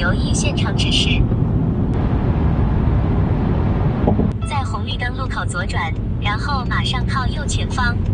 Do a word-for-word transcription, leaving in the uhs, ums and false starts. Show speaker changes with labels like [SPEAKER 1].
[SPEAKER 1] 留意现场指示。在红绿灯路口左转，然后马上靠右前方。